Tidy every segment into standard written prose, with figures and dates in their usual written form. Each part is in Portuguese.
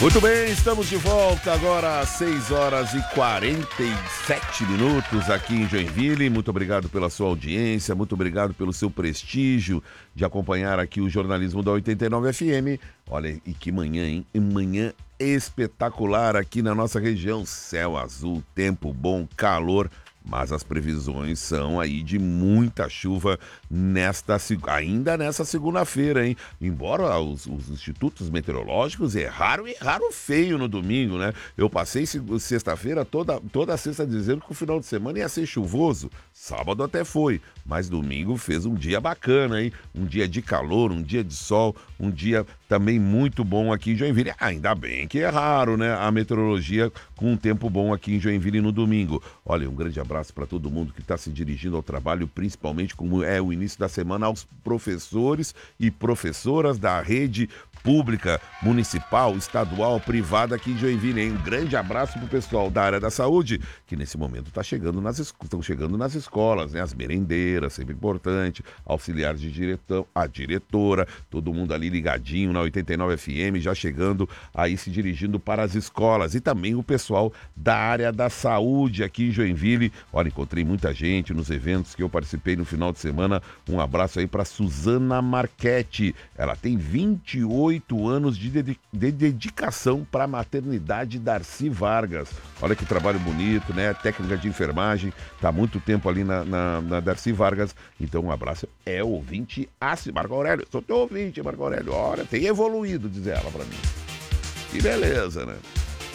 Muito bem, estamos de volta agora às 6 horas e 47 minutos aqui em Joinville. Muito obrigado pela sua audiência, muito obrigado pelo seu prestígio de acompanhar aqui o jornalismo da 89 FM. Olha, e que manhã, hein? Manhã espetacular aqui na nossa região. Céu azul, tempo bom, calor. Mas as previsões são aí de muita chuva ainda nessa segunda-feira, hein? Embora os institutos meteorológicos erraram feio no domingo, né? Eu passei sexta-feira, toda sexta dizendo que o final de semana ia ser chuvoso. Sábado até foi, mas domingo fez um dia bacana, hein? Um dia de calor, um dia de sol, um dia também muito bom aqui em Joinville. Ainda bem que é raro, né? A meteorologia com um tempo bom aqui em Joinville no domingo. Olha, um grande abraço para todo mundo que está se dirigindo ao trabalho, principalmente como é o início da semana, aos professores e professoras da rede pública, municipal, estadual, privada aqui em Joinville, hein? Um grande abraço pro pessoal da área da saúde, que nesse momento estão chegando nas escolas, né? As merendeiras, sempre importante, auxiliares de direção, a diretora, todo mundo ali ligadinho na 89 FM, já chegando aí, se dirigindo para as escolas, e também o pessoal da área da saúde aqui em Joinville. Olha, encontrei muita gente nos eventos que eu participei no final de semana. Um abraço aí para Suzana Marchetti. Ela tem 28 anos de dedicação para a maternidade Darcy Vargas. Olha que trabalho bonito, né? Técnica de enfermagem, tá há muito tempo ali na Darcy Vargas. Então um abraço, é ouvinte Marco Aurélio, sou teu ouvinte, Marco Aurélio. Olha, tem evoluído, diz ela para mim. Que beleza, né?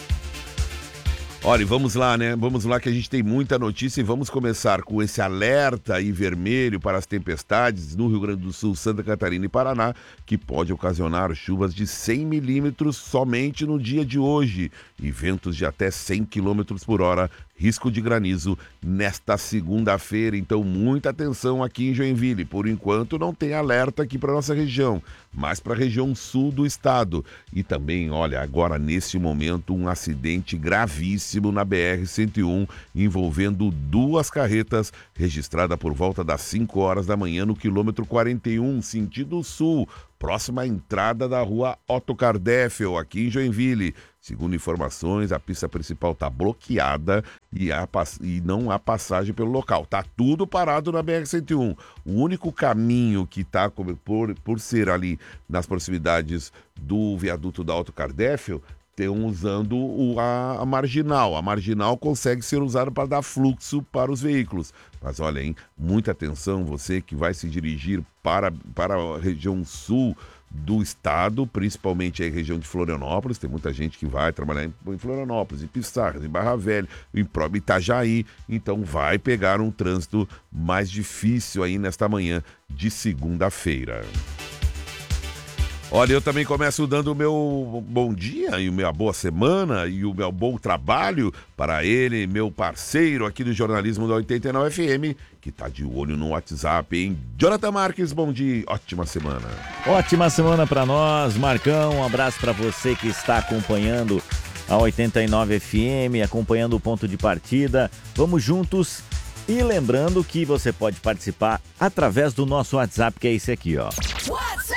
Olha, vamos lá, né? Vamos lá que a gente tem muita notícia e vamos começar com esse alerta aí vermelho para as tempestades no Rio Grande do Sul, Santa Catarina e Paraná, que pode ocasionar chuvas de 100 milímetros somente no dia de hoje e ventos de até 100 quilômetros por hora, risco de granizo nesta segunda-feira. Então, muita atenção aqui em Joinville. Por enquanto, não tem alerta aqui para nossa região, mas para a região sul do estado. E também, olha, agora nesse momento, um acidente gravíssimo na BR-101 envolvendo duas carretas, registrada por volta das 5 horas da manhã no quilômetro 41, sentido sul, próxima à entrada da rua Otto Kardeffel, aqui em Joinville. Segundo informações, a pista principal está bloqueada e não há passagem pelo local. Está tudo parado na BR-101. O único caminho que está, por ser ali nas proximidades do viaduto da Otto Kardeffel, estão usando a marginal. A marginal consegue ser usada para dar fluxo para os veículos. Mas olha, hein, muita atenção, você que vai se dirigir para a região sul do estado, principalmente a região de Florianópolis. Tem muita gente que vai trabalhar em Florianópolis, em Pissarras, em Barra Velha, em próprio Itajaí. Então vai pegar um trânsito mais difícil aí nesta manhã de segunda-feira. Olha, eu também começo dando o meu bom dia e a minha boa semana e o meu bom trabalho para ele, meu parceiro aqui do jornalismo da 89 FM, que tá de olho no WhatsApp, hein? Jonathan Marques, bom dia, ótima semana. Ótima semana para nós, Marcão, um abraço para você que está acompanhando a 89 FM, acompanhando o ponto de partida. Vamos juntos e lembrando que você pode participar através do nosso WhatsApp, que é esse aqui, ó. WhatsApp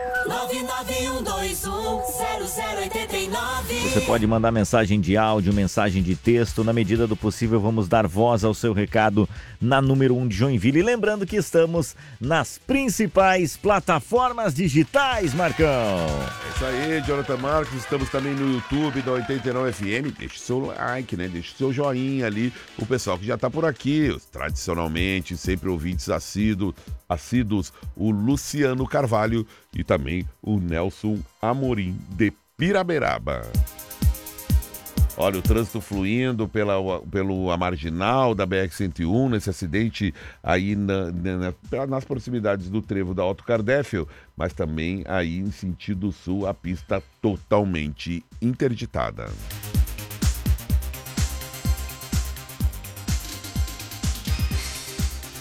991210089. Você pode mandar mensagem de áudio, mensagem de texto. Na medida do possível, vamos dar voz ao seu recado na número 1 de Joinville. E lembrando que estamos nas principais plataformas digitais, Marcão. É isso aí, Jonathan Marques. Estamos também no YouTube da 89 FM. Deixe seu like, né? Deixe seu joinha ali. O pessoal que já está por aqui, tradicionalmente, sempre ouvintes assíduos, o Luciano Carvalho e também o Nelson Amorim de Piraberaba. Olha, o trânsito fluindo pela marginal da BR-101, nesse acidente aí nas proximidades do trevo da Otto Kardeffel, mas também aí em sentido sul, a pista totalmente interditada.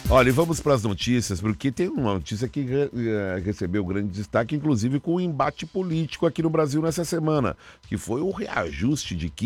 Olha, e vamos para as notícias, porque tem uma notícia que recebeu grande destaque, inclusive com o embate político aqui no Brasil nessa semana, que foi o reajuste de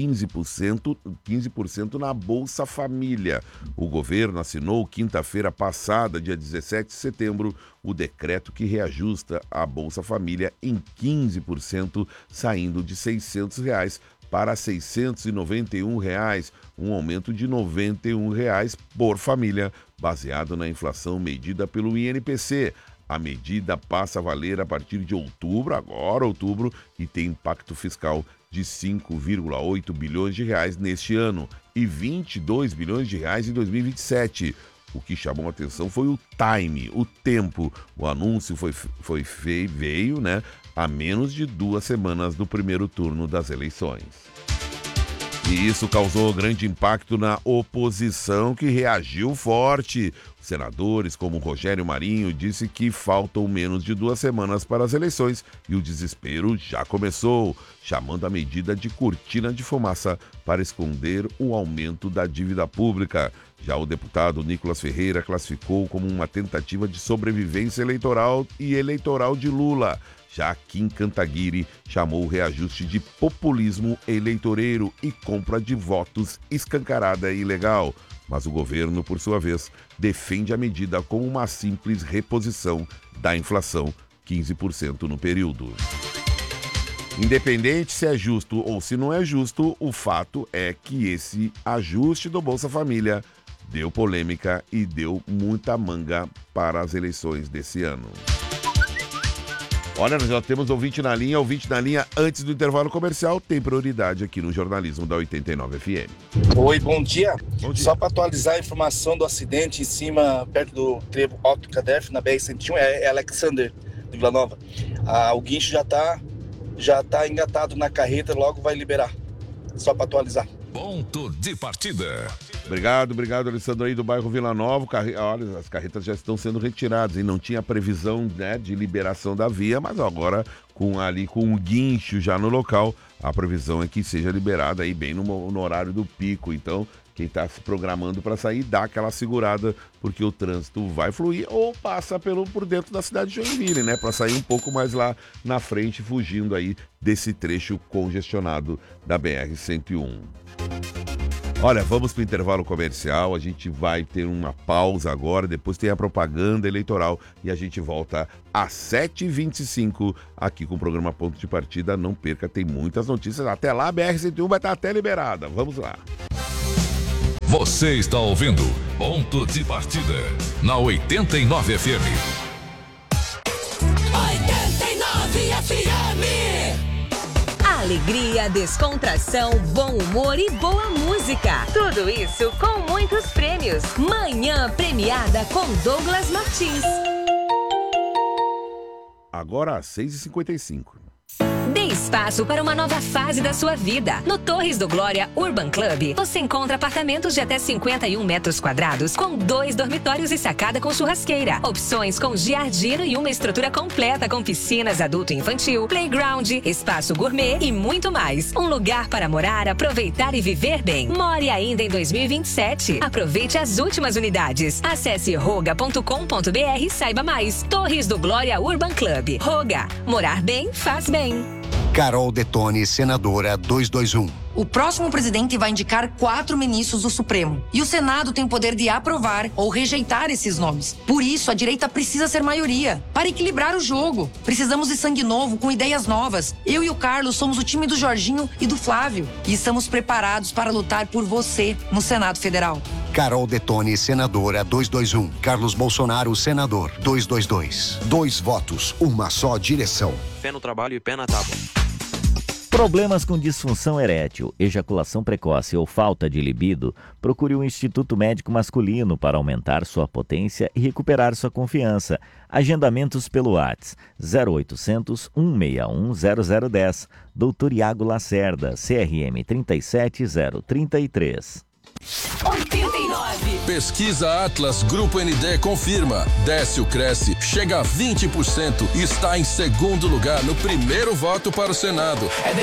15% na Bolsa Família. O governo assinou quinta-feira passada, dia 17 de setembro, o decreto que reajusta a Bolsa Família em 15%, saindo de R$ 600 para R$ 691, um aumento de R$ 91 por família, baseado na inflação medida pelo INPC. A medida passa a valer a partir de outubro, e tem impacto fiscal de 5,8 bilhões de reais neste ano e 22 bilhões de reais em 2027. O que chamou a atenção foi o time, o tempo. O anúncio veio, a menos de 2 semanas do primeiro turno das eleições. E isso causou grande impacto na oposição, que reagiu forte. Senadores como Rogério Marinho disse que faltam menos de 2 semanas para as eleições e o desespero já começou, chamando a medida de cortina de fumaça para esconder o aumento da dívida pública. Já o deputado Nicolas Ferreira classificou como uma tentativa de sobrevivência eleitoral de Lula. Já Kim Kataguiri chamou o reajuste de populismo eleitoreiro e compra de votos escancarada e ilegal. Mas o governo, por sua vez, defende a medida como uma simples reposição da inflação, 15% no período. Independente se é justo ou se não é justo, o fato é que esse ajuste do Bolsa Família deu polêmica e deu muita manga para as eleições desse ano. Olha, nós já temos ouvinte na linha antes do intervalo comercial, tem prioridade aqui no jornalismo da 89 FM. Oi, bom dia. Só para atualizar a informação do acidente em cima, perto do trevo Otto Cadef, na BR-101, é Alexander, de Vila Nova. O guincho já tá engatado na carreta, logo vai liberar. Só para atualizar. Ponto de partida. Obrigado, Alessandro aí do bairro Vila Nova. Olha, as carretas já estão sendo retiradas e não tinha previsão, de liberação da via, mas agora com o guincho já no local, a previsão é que seja liberada aí bem no horário do pico. Então, quem está se programando para sair, dá aquela segurada, porque o trânsito vai fluir ou passa por dentro da cidade de Joinville, para sair um pouco mais lá na frente, fugindo aí desse trecho congestionado da BR-101. Olha, vamos para o intervalo comercial, a gente vai ter uma pausa agora, depois tem a propaganda eleitoral e a gente volta às 7h25 aqui com o programa Ponto de Partida. Não perca, tem muitas notícias. Até lá, a BR-101 vai estar até liberada. Vamos lá. Você está ouvindo Ponto de Partida na 89 FM. 89 FM. Alegria, descontração, bom humor e boa música. Tudo isso com muitos prêmios. Manhã premiada com Douglas Martins. Agora às 6h55. Dê espaço para uma nova fase da sua vida. No Torres do Glória Urban Club, você encontra apartamentos de até 51 metros quadrados, com 2 dormitórios e sacada com churrasqueira. Opções com giardino e uma estrutura completa com piscinas adulto e infantil, playground, espaço gourmet e muito mais. Um lugar para morar, aproveitar e viver bem. More ainda em 2027. Aproveite as últimas unidades. Acesse roga.com.br e saiba mais. Torres do Glória Urban Club. Roga. Morar bem faz bem. Carol Detone, senadora 221. O próximo presidente vai indicar 4 ministros do Supremo. E o Senado tem o poder de aprovar ou rejeitar esses nomes. Por isso, a direita precisa ser maioria. Para equilibrar o jogo. Precisamos de sangue novo, com ideias novas. Eu e o Carlos somos o time do Jorginho e do Flávio. E estamos preparados para lutar por você no Senado Federal. Carol Detone, senadora 221. Carlos Bolsonaro, senador 222. 2 votos, uma só direção. Fé no trabalho e pé na tábua. Problemas com disfunção erétil, ejaculação precoce ou falta de libido? Procure o Instituto Médico Masculino para aumentar sua potência e recuperar sua confiança. Agendamentos pelo WhatsApp 0800 161 0010. Dr. Iago Lacerda, CRM 37033. 89. Pesquisa Atlas Grupo ND confirma. Décio cresce, chega a 20% e está em segundo lugar no primeiro voto para o Senado.